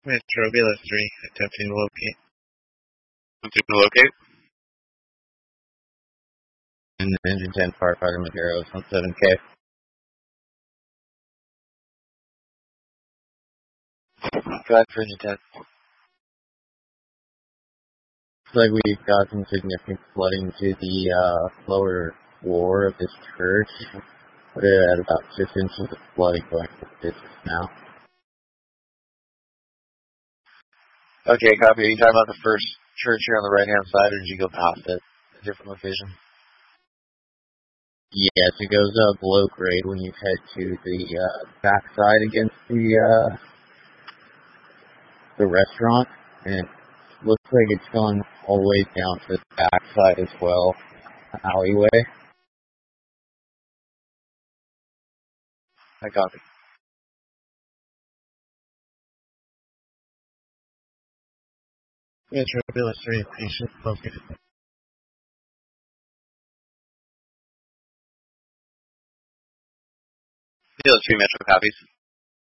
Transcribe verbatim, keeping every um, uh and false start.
Metro Villa three, attempting to locate. Attempting to locate. And engine ten, firefighter Madero, one seven K. Go ahead for engine ten. Looks like we've got some significant flooding to the uh, lower floor of this church. We're at about six inches of flooding going to the distance now. Okay, copy. Are you talking about the first church here on the right-hand side, or did you go past it? A different location? Yes, it goes up below grade when you head to the uh, backside against the uh, the restaurant, and it looks like it's going all the way down to the backside as well, alleyway. I copy. Metro Villa three, patient located. Villa three, Metro copies.